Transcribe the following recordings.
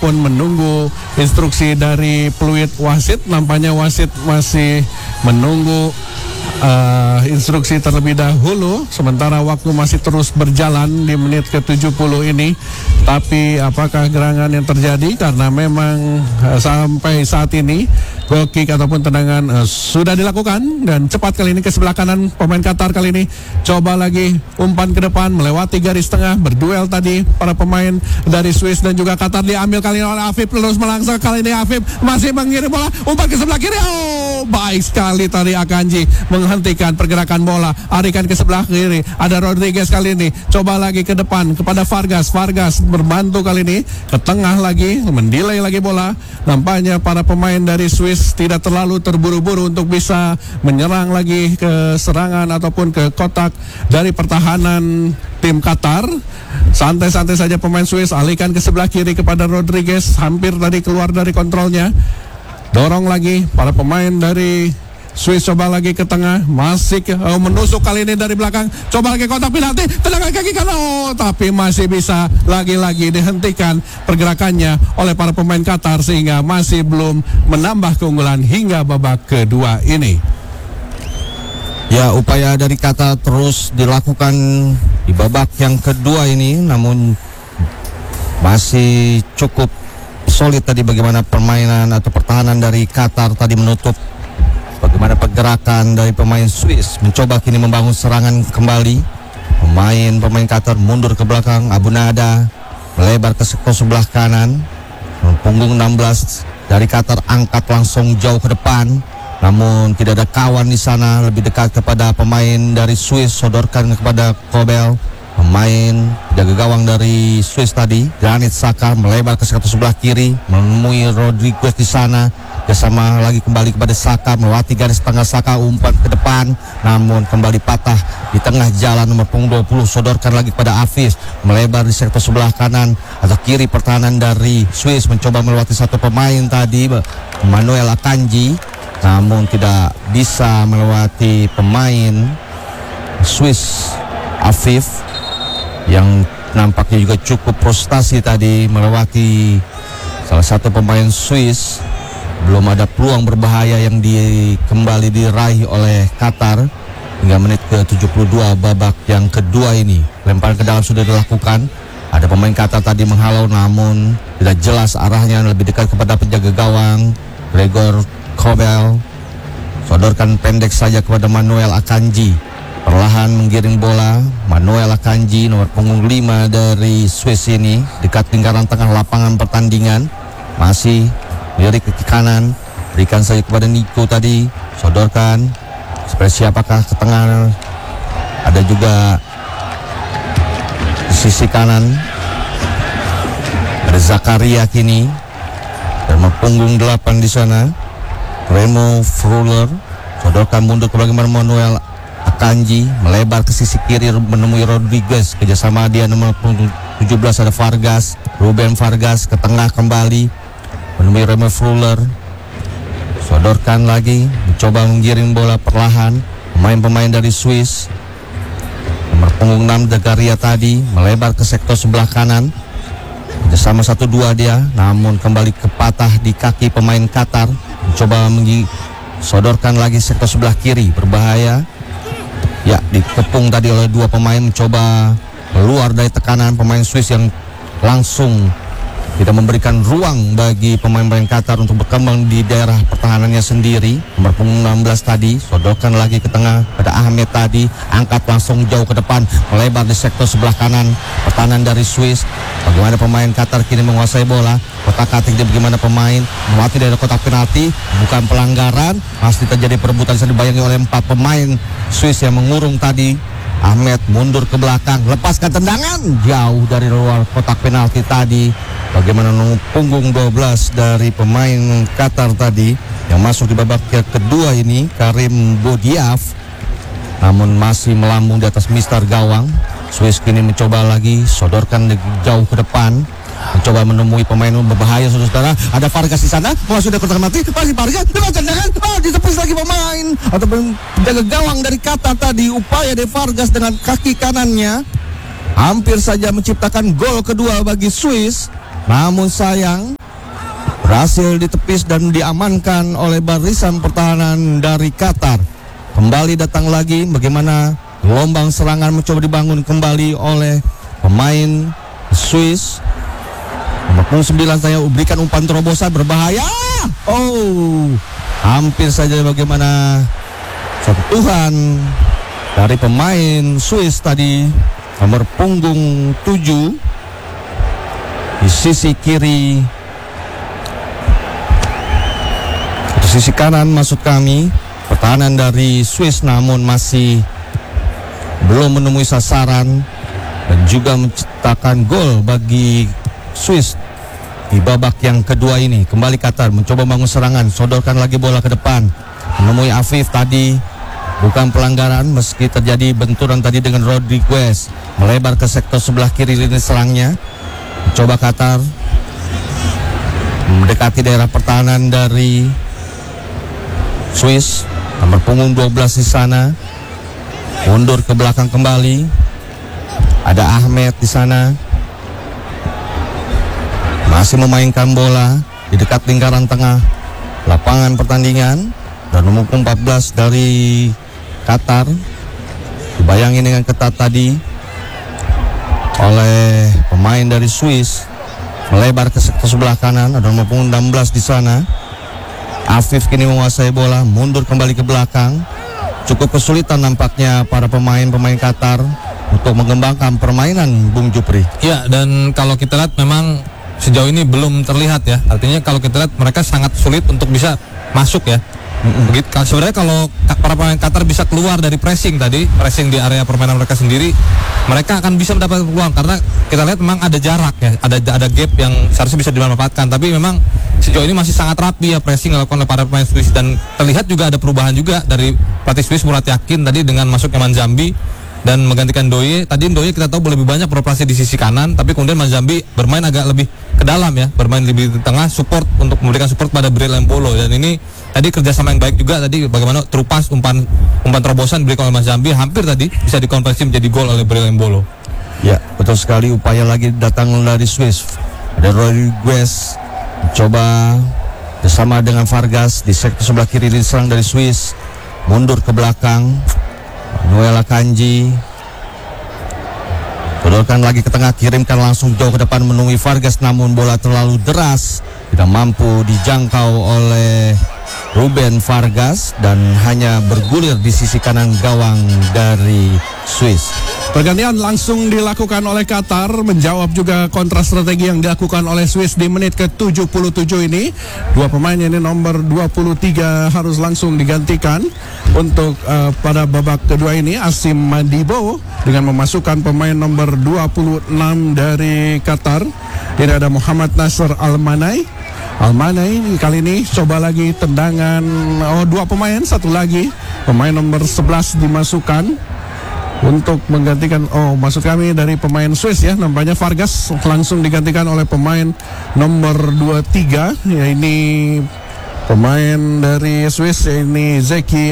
ataupun menunggu instruksi dari peluit wasit. Nampaknya wasit masih menunggu instruksi terlebih dahulu, sementara waktu masih terus berjalan di menit ke-70 ini. Tapi apakah gerangan yang terjadi, karena memang sampai saat ini goal kick ataupun tendangan sudah dilakukan, dan cepat kali ini ke sebelah kanan pemain Qatar kali ini coba lagi umpan ke depan melewati garis tengah, berduel tadi para pemain dari Swiss dan juga Qatar. Diambil kali ini oleh Afif, terus melangsung kali ini Afif masih mengirim bola, umpan ke sebelah kiri. Oh, baik sekali tadi Akanji menghentikan pergerakan bola, arikan ke sebelah kiri. Ada Rodriguez kali ini coba lagi ke depan kepada Vargas. Vargas berbantu kali ini ke tengah lagi, mendelay lagi bola. Nampaknya para pemain dari Swiss tidak terlalu terburu-buru untuk bisa menyerang lagi ke serangan ataupun ke kotak dari pertahanan tim Qatar. Santai-santai saja pemain Swiss, alihkan ke sebelah kiri kepada Rodriguez, hampir tadi keluar dari kontrolnya. Dorong lagi para pemain dari Swiss, coba lagi ke tengah, masih menusuk kali ini dari belakang, coba lagi kotak penalti, tendangan kaki kanan, tapi masih bisa lagi-lagi dihentikan pergerakannya oleh para pemain Qatar, sehingga masih belum menambah keunggulan hingga babak kedua ini. Ya, upaya dari Qatar terus dilakukan di babak yang kedua ini, namun masih cukup solid tadi bagaimana permainan atau pertahanan dari Qatar tadi menutup. Bagaimana pergerakan dari pemain Swiss, mencoba kini membangun serangan kembali. Pemain Qatar mundur ke belakang, Abu Nada melebar ke sebelah kanan. Punggung 16 dari Qatar angkat langsung jauh ke depan, namun tidak ada kawan di sana, lebih dekat kepada pemain dari Swiss, sodorkan kepada Kobel. Pemain jaga gawang dari Swiss tadi, Granit Xhaka melebar ke sebelah kiri, menemui Rodriguez di sana. Bersama lagi kembali kepada Xhaka, melewati garis tengah. Xhaka umpan ke depan, namun kembali patah di tengah jalan. Nomor punggung 20 sodorkan lagi kepada Afif, melebar di sektor sebelah kanan atau kiri. Pertahanan dari Swiss mencoba melewati satu pemain tadi, Manuel Akanji, namun tidak bisa melewati pemain Swiss Afif, yang nampaknya juga cukup frustasi tadi melewati salah satu pemain Swiss. Belum ada peluang berbahaya yang kembali diraih oleh Qatar hingga menit ke-72 babak yang kedua ini. Lemparan ke dalam sudah dilakukan. Ada pemain Qatar tadi menghalau, namun tidak jelas arahnya, lebih dekat kepada penjaga gawang Gregor Kobel. Sodorkan pendek saja kepada Manuel Akanji. Perlahan menggiring bola, Manuel Akanji nomor punggung 5 dari Swiss ini dekat lingkaran tengah lapangan pertandingan. Masih lirik ke kanan, berikan saja kepada Nico tadi, sodorkan. Seperti siapakah ke tengah? Ada juga di sisi kanan ada Zakaria kini, dan punggung 8 di sana Remo Freuler, sodorkan mundur ke bagaimana Manuel Akanji, melebar ke sisi kiri menemui Rodriguez. Kerjasama dia nomor 17 ada Vargas, Ruben Vargas ke tengah kembali menemui Remo Freuler, sodorkan lagi, mencoba menggiring bola perlahan. Pemain-pemain dari Swiss, nomor punggung 6 Zakaria tadi melebar ke sektor sebelah kanan, kerjasama 1-2 dia, namun kembali kepatah di kaki pemain Qatar. Mencoba sodorkan lagi sektor sebelah kiri, berbahaya. Ya, dikepung tadi oleh dua pemain, mencoba keluar dari tekanan pemain Swiss yang langsung tidak memberikan ruang bagi pemain-pemain Qatar untuk berkembang di daerah pertahanannya sendiri. Nomor punggung 16 tadi, sodorkan lagi ke tengah pada Ahmed tadi, angkat langsung jauh ke depan, melebar di sektor sebelah kanan pertahanan dari Swiss. Bagaimana pemain Qatar kini menguasai bola, kotak-katik dia bagaimana pemain melewati dari kotak penalti, bukan pelanggaran, masih terjadi perebutan. Bisa dibayangi oleh 4 pemain Swiss yang mengurung tadi. Ahmed mundur ke belakang, lepaskan tendangan jauh dari luar kotak penalti tadi. Bagaimana punggung 12 dari pemain Qatar tadi yang masuk di babak kedua ini, Karim Bodiaf, namun masih melambung di atas mistar gawang. Swiss kini mencoba lagi, sodorkan jauh ke depan, mencoba menemui pemain berbahaya. Saudara, ada Vargas di sana, masuk dari kotak penalti, masih Vargas, dengan tendangan, ditepis lagi pemain atau penjaga gawang dari Qatar tadi. Upaya dari Vargas dengan kaki kanannya hampir saja menciptakan gol kedua bagi Swiss, namun sayang berhasil ditepis dan diamankan oleh barisan pertahanan dari Qatar. Kembali datang lagi bagaimana gelombang serangan mencoba dibangun kembali oleh pemain Swiss. Nomor 9 saya berikan umpan terobosan berbahaya. Oh, hampir saja bagaimana sentuhan dari pemain Swiss tadi, nomor punggung 7 di sisi kiri, di sisi kanan maksud kami, pertahanan dari Swiss namun masih belum menemui sasaran dan juga menciptakan gol bagi Swiss di babak yang kedua ini. Kembali Qatar mencoba bangun serangan, sodorkan lagi bola ke depan, menemui Afif tadi, bukan pelanggaran meski terjadi benturan tadi dengan Rodriguez, melebar ke sektor sebelah kiri lini serangnya. Coba Qatar mendekati daerah pertahanan dari Swiss, nomor punggung 12 di sana, mundur ke belakang kembali. Ada Ahmed di sana, masih memainkan bola di dekat lingkaran tengah lapangan pertandingan, dan nomor 14 dari Qatar dibayangin dengan ketat tadi oleh pemain dari Swiss, melebar ke sektor sebelah kanan. Ada nomor 16 di sana. Afif kini menguasai bola, mundur kembali ke belakang. Cukup kesulitan nampaknya para pemain Qatar untuk mengembangkan permainan, Bung Jupri. Ya, dan kalau kita lihat memang sejauh ini belum terlihat ya. Artinya kalau kita lihat mereka sangat sulit untuk bisa masuk ya. Begitu. Sebenarnya kalau para pemain Qatar bisa keluar dari pressing di area permainan mereka sendiri, mereka akan bisa mendapatkan peluang karena kita lihat memang ada jarak ya, ada gap yang seharusnya bisa dimanfaatkan. Tapi memang sejauh ini masih sangat rapi ya pressing dilakukan oleh para pemain Swiss, dan terlihat juga ada perubahan juga dari pelatih Swiss Murat Yakin tadi dengan masuknya Manzambi dan menggantikan Ndoye. Tadi Ndoye kita tahu lebih banyak beroperasi di sisi kanan, tapi kemudian Manzambi bermain agak lebih ke dalam ya, bermain lebih di tengah, support untuk memberikan support pada Bril Embolo. Dan ini tadi kerjasama yang baik juga tadi, bagaimana terupas umpan terobosan diberikan oleh Manzambi, hampir tadi bisa dikonversi menjadi gol oleh Bril Embolo. Ya, betul sekali. Upaya lagi datang dari Swiss. Ada Rodriguez coba bersama dengan Vargas di sektor sebelah kiri diserang dari Swiss, mundur ke belakang. Noel Akanji Sodorkan lagi ke tengah, kirimkan langsung jauh ke depan menemui Vargas, namun bola terlalu deras, tidak mampu dijangkau oleh Ruben Vargas dan hanya bergulir di sisi kanan gawang dari Swiss. Pergantian langsung dilakukan oleh Qatar, menjawab juga kontra strategi yang dilakukan oleh Swiss di menit ke-77 ini. Dua pemain ini nomor 23 harus langsung digantikan untuk pada babak kedua ini. Asim Madibo dengan memasukkan pemain nomor 26 dari Qatar. Ini ada Muhammad Nasr Almanai kali ini coba lagi tendangan. Dua pemain, satu lagi pemain nomor 11 dimasukkan untuk menggantikan, maksud kami dari pemain Swiss ya, nampaknya Vargas langsung digantikan oleh pemain nomor 23, ya ini pemain dari Swiss, ini Zeki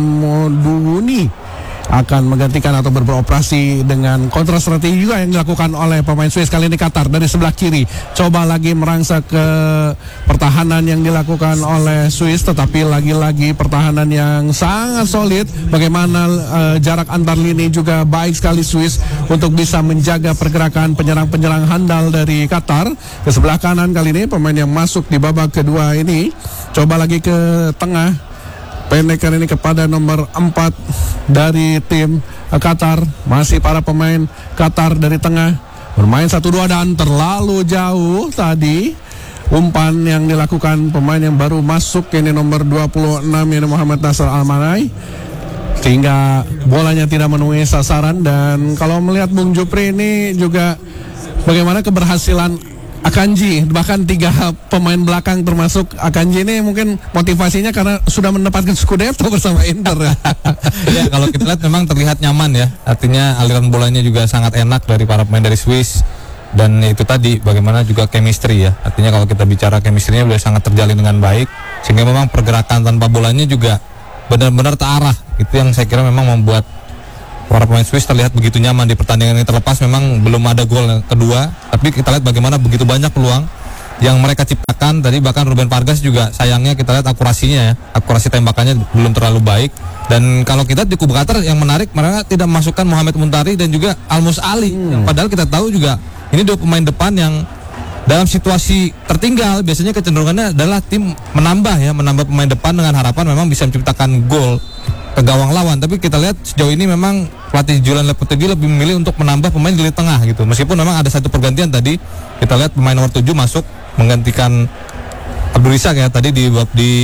Amoduni akan menggantikan atau beroperasi dengan kontra strategi juga yang dilakukan oleh pemain Swiss. Kali ini Qatar dari sebelah kiri coba lagi merangsak ke pertahanan yang dilakukan oleh Swiss, tetapi lagi-lagi pertahanan yang sangat solid. Bagaimana jarak antar lini juga baik sekali Swiss untuk bisa menjaga pergerakan penyerang-penyerang handal dari Qatar. Ke sebelah kanan kali ini pemain yang masuk di babak kedua ini coba lagi ke tengah, pendekan ini kepada nomor 4 dari tim Qatar. Masih para pemain Qatar dari tengah bermain 1-2 dan terlalu jauh tadi umpan yang dilakukan pemain yang baru masuk, ini nomor 26 ini Muhammad Nasr Almanai, sehingga bolanya tidak menemui sasaran. Dan kalau melihat Bung Jupri ini juga bagaimana keberhasilan Akanji, bahkan 3 pemain belakang termasuk Akanji ini mungkin motivasinya karena sudah mendapatkan Scudetto bersama Inter. Ya, kalau kita lihat memang terlihat nyaman ya, artinya aliran bolanya juga sangat enak dari para pemain dari Swiss. Dan itu tadi bagaimana juga chemistry ya, artinya kalau kita bicara chemistry-nya sudah sangat terjalin dengan baik, sehingga memang pergerakan tanpa bolanya juga benar-benar terarah. Itu yang saya kira memang membuat para pemain Swiss terlihat begitu nyaman di pertandingan ini. Terlepas memang belum ada gol yang kedua, tapi kita lihat bagaimana begitu banyak peluang yang mereka ciptakan tadi, bahkan Ruben Vargas juga sayangnya kita lihat akurasinya ya, akurasi tembakannya belum terlalu baik. Dan kalau kita di kubu Qatar yang menarik, mereka tidak memasukkan Mohamed Muntari dan juga Almus Ali, yang padahal kita tahu juga ini dua pemain depan yang dalam situasi tertinggal biasanya kecenderungannya adalah tim menambah pemain depan dengan harapan memang bisa menciptakan gol ke gawang lawan. Tapi kita lihat sejauh ini memang pelatih Julian Lopetegui lebih memilih untuk menambah pemain di lini tengah gitu. Meskipun memang ada satu pergantian tadi, kita lihat pemain nomor 7 masuk menggantikan Abdul Rizak ya tadi di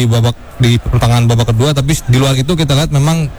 pertengahan babak kedua. Tapi di luar itu kita lihat memang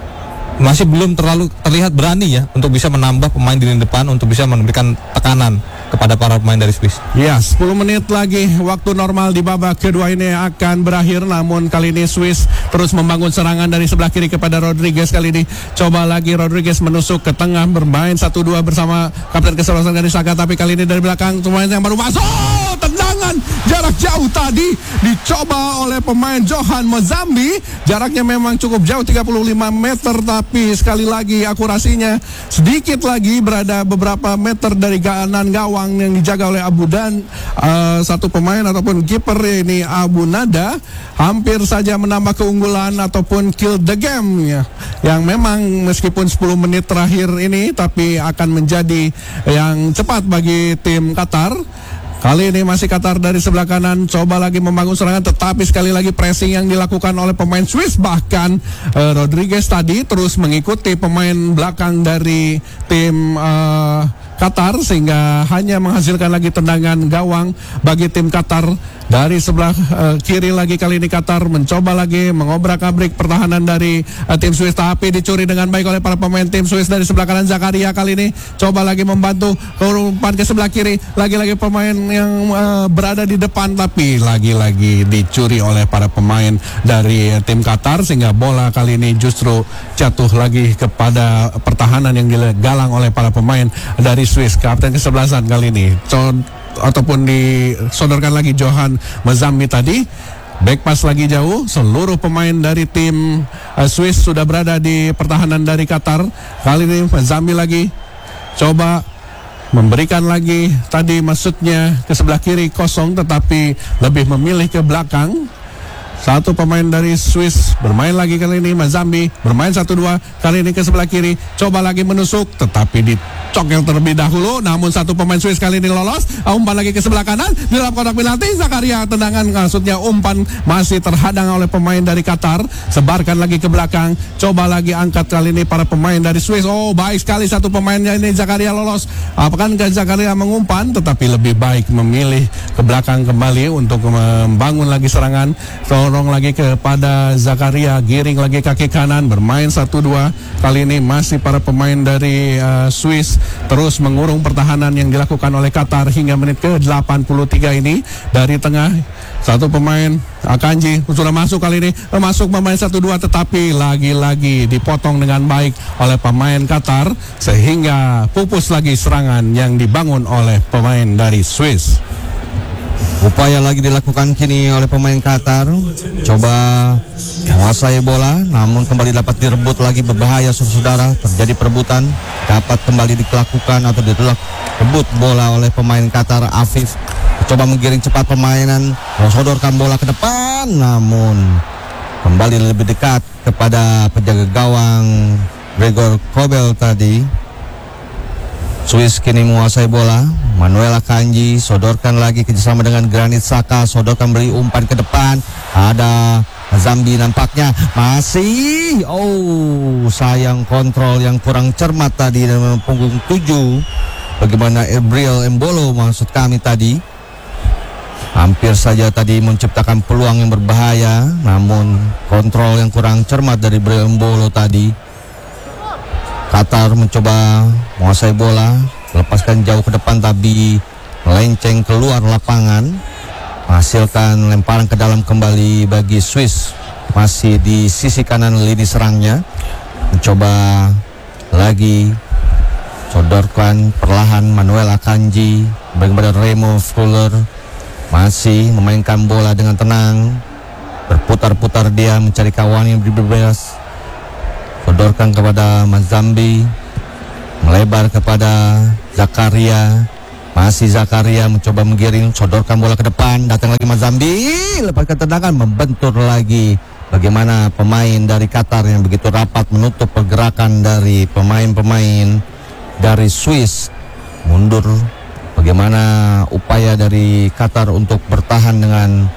masih belum terlalu terlihat berani ya untuk bisa menambah pemain di lini depan untuk bisa memberikan tekanan kepada para pemain dari Swiss. Ya, 10 menit lagi waktu normal di babak kedua ini akan berakhir. Namun kali ini Swiss terus membangun serangan dari sebelah kiri kepada Rodriguez. Kali ini coba lagi Rodriguez menusuk ke tengah, bermain 1-2 bersama kapten kesebelasan dari Saka. Tapi kali ini dari belakang pemain yang baru masuk, tendangan jarak jauh tadi dicoba oleh pemain Johan Mozambi. Jaraknya memang cukup jauh, 35 meter, tapi sekali lagi akurasinya sedikit lagi berada beberapa meter dari kanan gawang yang dijaga oleh Abu Dan. Satu pemain ataupun kiper ini Abu Nada hampir saja menambah keunggulan ataupun kill the game ya, yang memang meskipun 10 menit terakhir ini tapi akan menjadi yang cepat bagi tim Qatar. Kali ini masih Qatar dari sebelah kanan, coba lagi membangun serangan, tetapi sekali lagi pressing yang dilakukan oleh pemain Swiss. Bahkan Rodriguez tadi terus mengikuti pemain belakang dari tim Qatar, sehingga hanya menghasilkan lagi tendangan gawang bagi tim Qatar. Dari sebelah kiri lagi kali ini Qatar mencoba lagi mengobrak-abrik pertahanan dari tim Swiss, tapi dicuri dengan baik oleh para pemain tim Swiss. Dari sebelah kanan Zakaria kali ini coba lagi membantu umpan ke sebelah kiri, lagi-lagi pemain yang berada di depan, tapi lagi-lagi dicuri oleh para pemain dari tim Qatar, sehingga bola kali ini justru jatuh lagi kepada pertahanan yang digalang oleh para pemain dari Swiss. Kapten kesebelasan kali ini ataupun disodorkan lagi Johan Mozambi tadi. Back pass lagi jauh, seluruh pemain dari tim Swiss sudah berada di pertahanan dari Qatar. Kali ini Mozambi lagi coba memberikan lagi, tadi maksudnya ke sebelah kiri kosong, tetapi lebih memilih ke belakang. Satu pemain dari Swiss bermain lagi kali ini, Mozambi bermain 1-2, kali ini ke sebelah kiri, coba lagi menusuk, tetapi dicokil terlebih dahulu. Namun satu pemain Swiss kali ini lolos, umpan lagi ke sebelah kanan, di dalam kotak penalti Zakaria, tendangan maksudnya umpan masih terhadang oleh pemain dari Qatar. Sebarkan lagi ke belakang, coba lagi angkat kali ini para pemain dari Swiss. Oh, baik sekali satu pemainnya ini, Zakaria lolos. Apakah Zakaria mengumpan, tetapi lebih baik memilih ke belakang kembali untuk membangun lagi serangan. Dorong lagi kepada Zakaria, giring lagi kaki kanan, bermain 1-2. Kali ini masih para pemain dari Swiss terus mengurung pertahanan yang dilakukan oleh Qatar hingga menit ke-83 ini. Dari tengah satu pemain Akanji sudah masuk kali ini, masuk pemain 1-2, tetapi lagi-lagi dipotong dengan baik oleh pemain Qatar, sehingga pupus lagi serangan yang dibangun oleh pemain dari Swiss. Upaya lagi dilakukan kini oleh pemain Qatar, coba menguasai bola, namun kembali dapat direbut lagi, berbahaya saudara. Terjadi perebutan, dapat kembali dilakukan atau direbut bola oleh pemain Qatar. Afif coba menggiring cepat permainan, sodorkan bola ke depan, namun kembali lebih dekat kepada penjaga gawang Gregor Kobel tadi. Swiss kini menguasai bola, Manuel Akanji sodorkan lagi kerjasama dengan Granit Xhaka, sodorkan beri umpan ke depan, ada Zambi nampaknya masih, sayang kontrol yang kurang cermat tadi dengan punggung 7. Bagaimana Ebril Embolo maksud kami tadi, hampir saja tadi menciptakan peluang yang berbahaya, namun kontrol yang kurang cermat dari Ebril Embolo tadi. Qatar mencoba menguasai bola, lepaskan jauh ke depan tapi melenceng keluar lapangan, menghasilkan lemparan ke dalam kembali bagi Swiss. Masih di sisi kanan lini serangnya, mencoba lagi sodorkan perlahan Manuel Akanji kepada Remo Fuller, masih memainkan bola dengan tenang, berputar-putar dia mencari kawan yang berbebas. Sodorkan kepada Mozambi, melebar kepada Zakaria, Masih Zakaria mencoba menggiring, sodorkan bola ke depan, datang lagi Mazambi, lepaskan tendangan, membentur lagi. Bagaimana pemain dari Qatar yang begitu rapat menutup pergerakan dari pemain-pemain dari Swiss. Mundur. Bagaimana upaya dari Qatar untuk bertahan dengan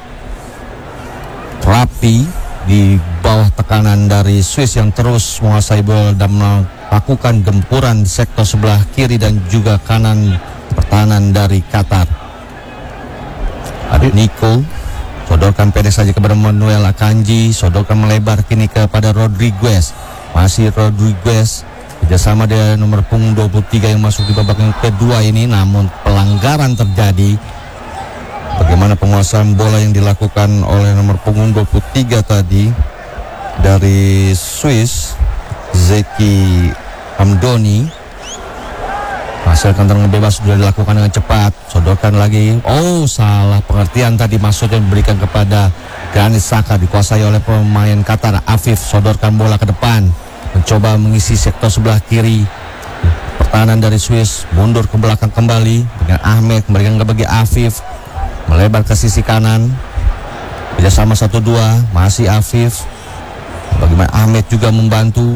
rapi di bawah tekanan dari Swiss yang terus menguasai bola dan melakukan gempuran di sektor sebelah kiri dan juga kanan pertahanan dari Qatar. Ada Nico, sodorkan pendek saja kepada Manuel Akanji, sodorkan melebar kini kepada Rodriguez. Masih Rodriguez kerjasama dengan nomor punggung 23 yang masuk di babak yang kedua ini, namun pelanggaran terjadi. Bagaimana penguasaan bola yang dilakukan oleh nomor punggung 23 tadi dari Swiss, Zeki Hamdoni. Hasilkan tendangan bebas sudah dilakukan dengan cepat. Sodorkan lagi. Oh, salah pengertian tadi, maksudnya diberikan kepada Granit Xhaka, dikuasai oleh pemain Qatar. Afif sodorkan bola ke depan, mencoba mengisi sektor sebelah kiri. Pertahanan dari Swiss mundur ke belakang kembali dengan Ahmed, kembalikan ke bagi Afif, melebar ke sisi kanan. Kerjasama 1-2, masih Afif. Bagaimana Ahmed juga membantu.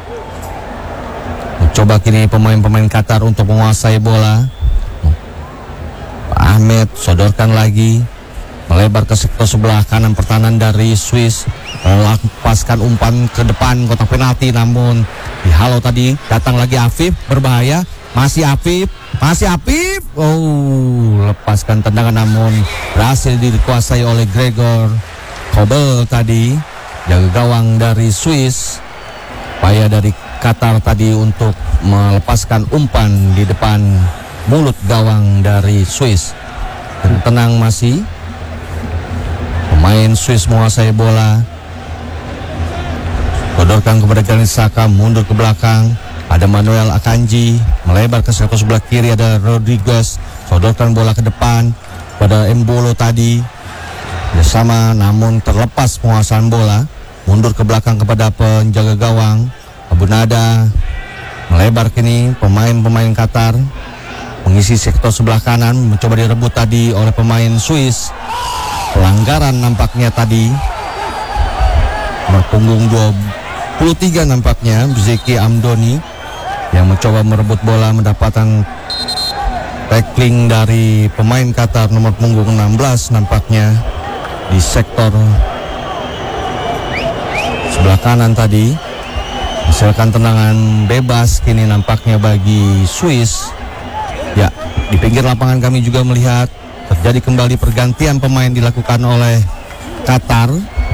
Coba kini pemain-pemain Qatar untuk menguasai bola. Ahmed sodorkan lagi, melebar ke sektor sebelah kanan pertahanan dari Swiss, lepaskan umpan ke depan kotak penalti, namun dihalau tadi. Datang lagi Afif, berbahaya. Masih Afif. Oh, lepaskan tendangan namun berhasil dikuasai oleh Gregor Kobel tadi, jaga gawang dari Swiss. Upaya dari Qatar tadi untuk melepaskan umpan di depan mulut gawang dari Swiss. Dan tenang masih. Pemain Swiss menguasai bola. Sodorkan kepada Granit Xhaka, mundur ke belakang. Ada Manuel Akanji, melebar ke sektor sebelah kiri, ada Rodriguez. Sodorkan bola ke depan pada Embolo tadi. Bersama namun terlepas penguasaan bola. Mundur ke belakang kepada penjaga gawang Abu Nada. Melebar kini pemain-pemain Qatar mengisi sektor sebelah kanan, mencoba direbut tadi oleh pemain Swiss. Pelanggaran nampaknya tadi. Nomor punggung 23 nampaknya Zeki Amdoni yang mencoba merebut bola, mendapatkan tackling dari pemain Qatar nomor punggung 16 nampaknya di sektor sebelah kanan tadi. Hasilkan tendangan bebas kini nampaknya bagi Swiss. Ya, di pinggir lapangan kami juga melihat terjadi kembali pergantian pemain dilakukan oleh Qatar.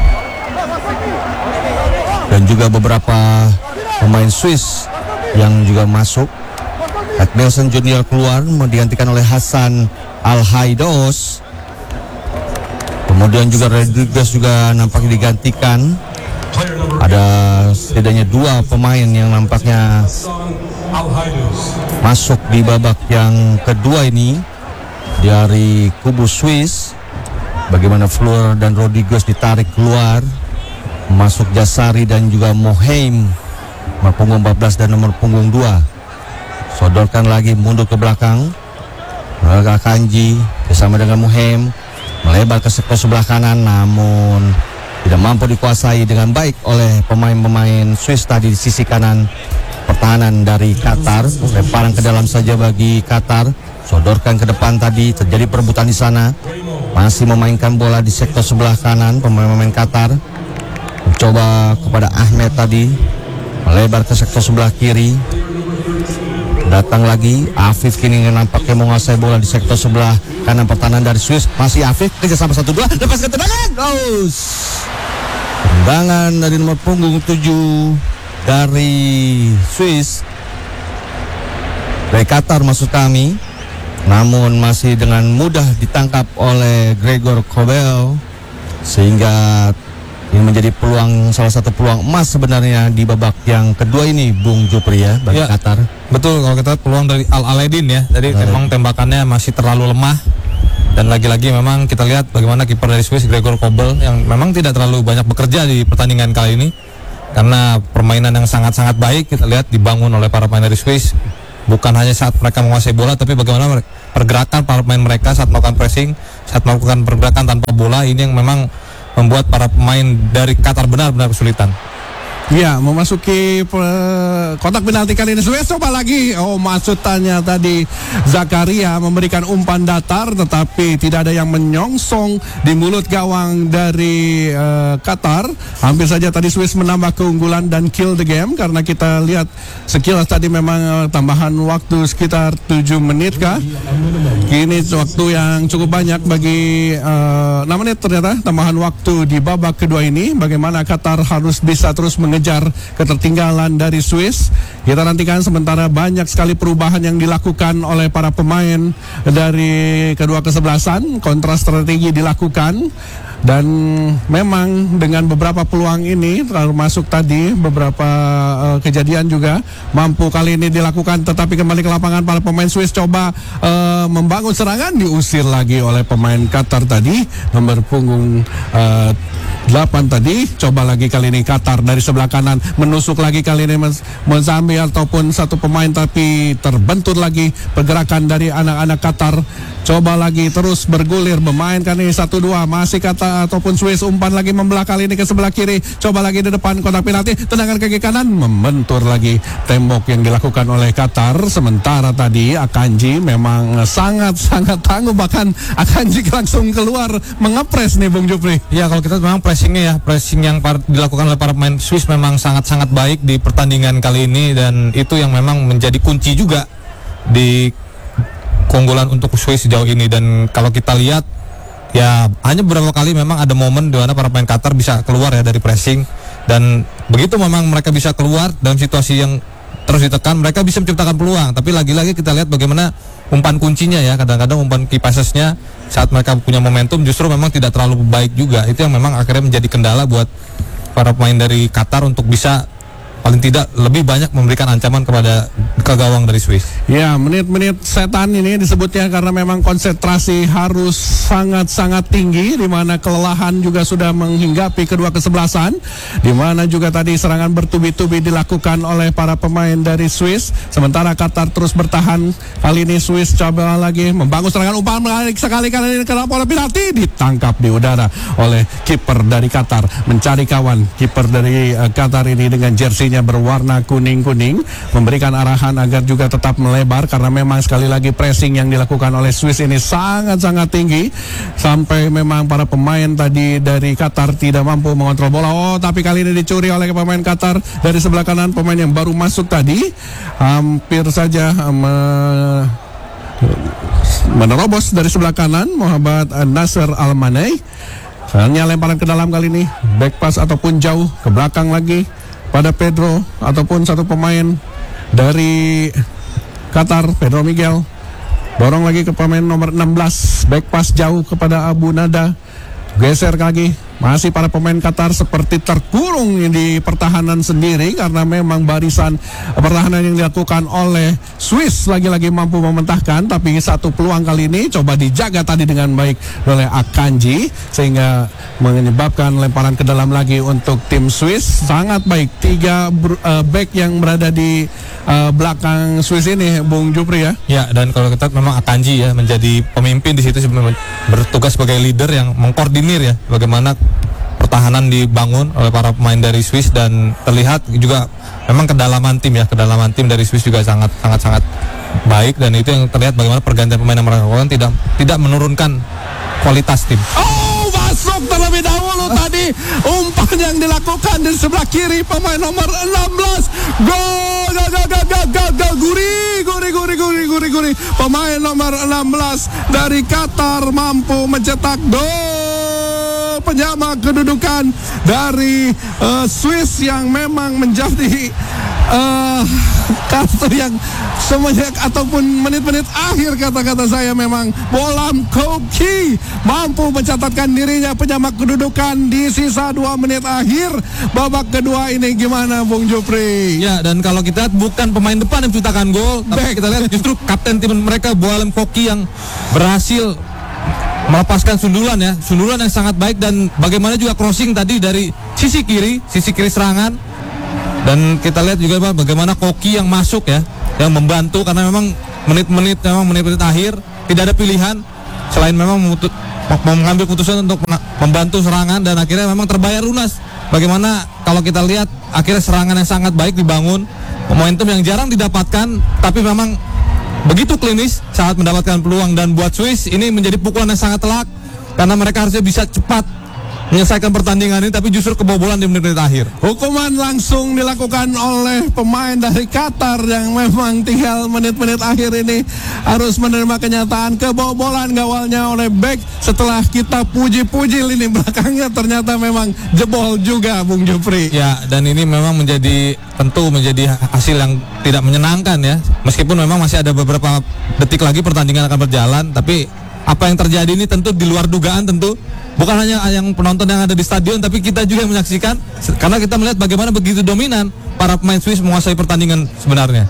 Dan juga beberapa pemain Swiss yang juga masuk. Edmilson Junior keluar, digantikan oleh Hasan Al-Haidos. Kemudian juga Rodriguez juga nampaknya digantikan. Ada setidaknya 2 pemain yang nampaknya masuk di babak yang kedua ini dari kubu Swiss. Bagaimana Fleur dan Rodriguez ditarik keluar, masuk Jasari dan juga Mohaim, nomor punggung 14 dan nomor punggung 2. Sodorkan lagi, mundur ke belakang. Kanji bersama dengan Mohaim, melebar ke sektor sebelah kanan, namun tidak mampu dikuasai dengan baik oleh pemain-pemain Swiss tadi di sisi kanan pertahanan dari Qatar. Lemparan ke dalam saja bagi Qatar. Sodorkan ke depan tadi, terjadi perebutan di sana. Masih memainkan bola di sektor sebelah kanan pemain-pemain Qatar. Mencoba kepada Ahmed tadi, melebar ke sektor sebelah kiri. Datang lagi Afif kini nampaknya menguasai bola di sektor sebelah kanan pertahanan dari Swiss. Masih Afif, kerjasama 1-2, lepaskan tendangan. Tendangan dari nomor punggung 7 dari Swiss, dari Qatar maksud kami, namun masih dengan mudah ditangkap oleh Gregor Kobel, sehingga ini menjadi peluang, salah satu peluang emas sebenarnya di babak yang kedua ini, Bung Jupri ya, bagi Qatar. Betul, kalau kita peluang dari Al-Aledin ya, jadi memang tembakannya masih terlalu lemah. Dan lagi-lagi memang kita lihat bagaimana kiper dari Swiss, Gregor Kobel, yang memang tidak terlalu banyak bekerja di pertandingan kali ini. Karena permainan yang sangat-sangat baik kita lihat dibangun oleh para pemain dari Swiss. Bukan hanya saat mereka menguasai bola, tapi bagaimana pergerakan para pemain mereka saat melakukan pressing, saat melakukan pergerakan tanpa bola, ini yang memang membuat para pemain dari Qatar benar-benar kesulitan. Ya, memasuki kotak penalti kali ini Suez coba lagi. Oh, maksudnya tadi Zakaria memberikan umpan datar, tetapi tidak ada yang menyongsong di mulut gawang dari Qatar. Hampir saja tadi Suez menambah keunggulan dan kill the game, karena kita lihat sekilas tadi memang tambahan waktu sekitar 7 menit kah. Kini waktu yang cukup banyak bagi 6 menit ternyata tambahan waktu di babak kedua ini. Bagaimana Qatar harus bisa terus mengejar ketertinggalan dari Swiss. Kita nantikan, sementara banyak sekali perubahan yang dilakukan oleh para pemain dari kedua kesebelasan. Kontra strategi dilakukan, dan memang dengan beberapa peluang ini, termasuk tadi beberapa kejadian juga mampu kali ini dilakukan, tetapi kembali ke lapangan para pemain Swiss coba membangun serangan, diusir lagi oleh pemain Qatar tadi, nomor punggung 8 tadi. Coba lagi kali ini Qatar dari sebelah kanan menusuk lagi kali ini Mozambique ataupun satu pemain, tapi terbentur lagi pergerakan dari anak-anak Qatar. Coba lagi terus bergulir memainkan ini 1-2, masih Qatar ataupun Swiss, umpan lagi membelah kali ini ke sebelah kiri. Coba lagi di depan kotak penalti, tendangan kaki kanan, membentur lagi tembok yang dilakukan oleh Qatar. Sementara tadi Akanji memang sangat-sangat tangguh, bahkan Akanji langsung keluar mengepres nih Bung Jupri. Ya, kalau kita memang pressing yang dilakukan oleh para pemain Swiss memang sangat-sangat baik di pertandingan kali ini, dan itu yang memang menjadi kunci juga di keunggulan untuk Swiss sejauh ini. Dan kalau kita lihat, ya hanya beberapa kali memang ada momen di mana para pemain Qatar bisa keluar ya dari pressing, dan begitu memang mereka bisa keluar dalam situasi yang terus ditekan, mereka bisa menciptakan peluang. Tapi lagi-lagi kita lihat bagaimana umpan kuncinya ya, kadang-kadang umpan key passesnya saat mereka punya momentum justru memang tidak terlalu baik juga. Itu yang memang akhirnya menjadi kendala buat para pemain dari Qatar untuk bisa paling tidak lebih banyak memberikan ancaman kepada gawang dari Swiss. Ya, menit-menit setan ini disebutnya karena memang konsentrasi harus sangat-sangat tinggi, di mana kelelahan juga sudah menghinggapi kedua kesebelasan, di mana juga tadi serangan bertubi-tubi dilakukan oleh para pemain dari Swiss. Sementara Qatar terus bertahan. Kali ini Swiss coba lagi membangun serangan, umpan menarik sekali kali ini kena bola penalti, ditangkap di udara oleh kiper dari Qatar. Mencari kawan, kiper dari Qatar ini dengan jersinya berwarna kuning-kuning memberikan arahan agar juga tetap melebar, karena memang sekali lagi pressing yang dilakukan oleh Swiss ini sangat-sangat tinggi, sampai memang para pemain tadi dari Qatar tidak mampu mengontrol bola. Oh, tapi kali ini dicuri oleh pemain Qatar dari sebelah kanan, pemain yang baru masuk tadi hampir saja menerobos dari sebelah kanan, Muhammad Nasser Al-Manai. Hanya lemparan ke dalam kali ini, back pass ataupun jauh ke belakang lagi pada Pedro ataupun satu pemain dari Qatar, Pedro Miguel. Dorong lagi ke pemain nomor 16, back pass jauh kepada Abu Nada. Geser lagi, masih para pemain Qatar seperti terkurung di pertahanan sendiri, karena memang barisan pertahanan yang dilakukan oleh Swiss lagi-lagi mampu mementahkan. Tapi satu peluang kali ini coba dijaga tadi dengan baik oleh Akanji, sehingga menyebabkan lemparan ke dalam lagi untuk tim Swiss. Sangat baik, 3 back yang berada di belakang Swiss ini, Bung Jupri ya. Ya, dan kalau kita memang Akanji ya menjadi pemimpin di situ, bertugas sebagai leader yang mengkoordinir ya bagaimana pertahanan dibangun oleh para pemain dari Swiss. Dan terlihat juga memang kedalaman tim dari Swiss juga sangat baik, dan itu yang terlihat bagaimana pergantian pemain yang mereka lakukan tidak menurunkan kualitas tim. Oh, masuk terlebih dahulu tadi umpan yang dilakukan di sebelah kiri pemain nomor 16. Gol, guri. Pemain nomor 16 dari Qatar mampu mencetak gol penyama kedudukan dari Swiss, yang memang menjadi kartu yang semenjak ataupun menit-menit akhir, kata-kata saya memang Bolam Koki mampu mencatatkan dirinya penyamak kedudukan di sisa 2 menit akhir babak kedua ini. Gimana Bung Jupri? Ya, dan kalau kita lihat bukan pemain depan yang menciptakan gol, tapi kita lihat justru kapten tim mereka Bolam Koki yang berhasil melepaskan sundulan yang sangat baik, dan bagaimana juga crossing tadi dari sisi kiri serangan. Dan kita lihat juga bagaimana Koki yang masuk ya, yang membantu, karena memang menit-menit akhir tidak ada pilihan selain memang mengambil keputusan untuk membantu serangan, dan akhirnya memang terbayar lunas. Bagaimana kalau kita lihat akhirnya serangan yang sangat baik dibangun, momentum yang jarang didapatkan, tapi memang begitu klinis saat mendapatkan peluang, dan buat Swiss ini menjadi pukulan yang sangat telak karena mereka harusnya bisa cepat menyelesaikan pertandingan ini, tapi justru kebobolan di menit-menit akhir. Hukuman langsung dilakukan oleh pemain dari Qatar yang memang tinggal menit-menit akhir ini harus menerima kenyataan kebobolan gawalnya oleh Beck. Setelah kita puji-puji lini belakangnya, ternyata memang jebol juga, Bung Jupri. Ya, dan ini memang tentu menjadi hasil yang tidak menyenangkan ya. Meskipun memang masih ada beberapa detik lagi pertandingan akan berjalan, tapi apa yang terjadi ini tentu di luar dugaan, tentu bukan hanya yang penonton yang ada di stadion, tapi kita juga yang menyaksikan, karena kita melihat bagaimana begitu dominan para pemain Swiss menguasai pertandingan sebenarnya.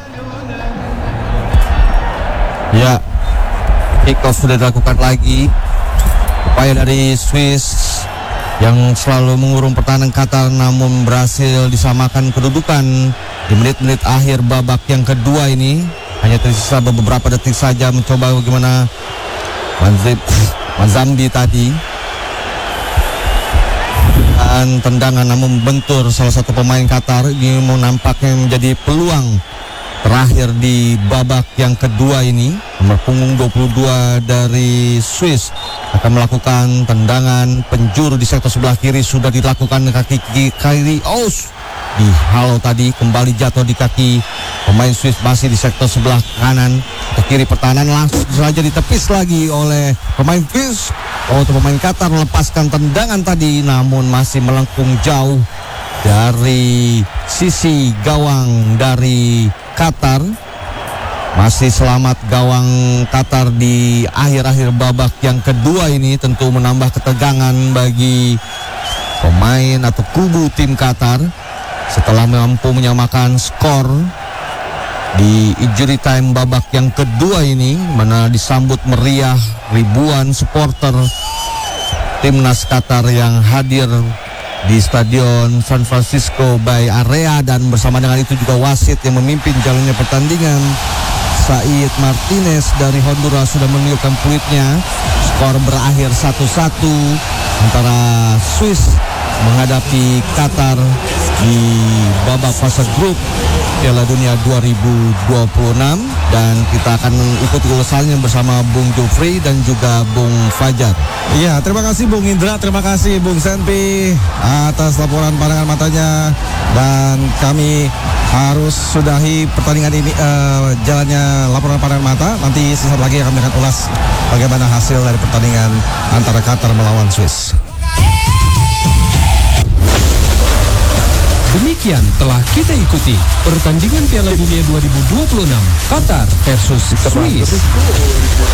Ya, kick off sudah dilakukan lagi. Upaya dari Swiss yang selalu mengurung pertahanan Qatar, namun berhasil disamakan kedudukan di menit-menit akhir babak yang kedua ini. Hanya tersisa beberapa detik saja mencoba bagaimana Manzambi tadi dan tendangan, namun bentur salah satu pemain Qatar. Ini mau nampaknya menjadi peluang terakhir di babak yang kedua ini. Nomor punggung 22 dari Swiss akan melakukan tendangan penjuru di sektor sebelah kiri. Sudah dilakukan kaki kiri, dihalau tadi, kembali jatuh di kaki pemain Swiss, masih di sektor sebelah kanan ke kiri pertahanan, langsung saja ditepis lagi oleh pemain Swiss. Pemain Qatar melepaskan tendangan tadi, namun masih melengkung jauh dari sisi gawang dari Qatar. Masih selamat gawang Qatar di akhir-akhir babak yang kedua ini, tentu menambah ketegangan bagi pemain atau kubu tim Qatar setelah mampu menyamakan skor di injury time babak yang kedua ini, mana disambut meriah ribuan supporter timnas Qatar yang hadir di Stadion San Francisco Bay Area, dan bersama dengan itu juga wasit yang memimpin jalannya pertandingan, Said Martinez dari Honduras, sudah menunjukkan peluitnya. Skor berakhir 1-1 antara Swiss menghadapi Qatar di babak fase grup Piala Dunia 2026, dan kita akan ikuti ulasannya bersama Bung Jufri dan juga Bung Fajar. Iya, terima kasih Bung Indra, terima kasih Bung Senpi atas laporan pandangan matanya, dan kami harus sudahi pertandingan ini, jalannya laporan pandangan mata. Nanti sesaat lagi kami akan ulas bagaimana hasil dari pertandingan antara Qatar melawan Swiss. Demikian telah kita ikuti pertandingan Piala Dunia 2026 Qatar versus Swiss.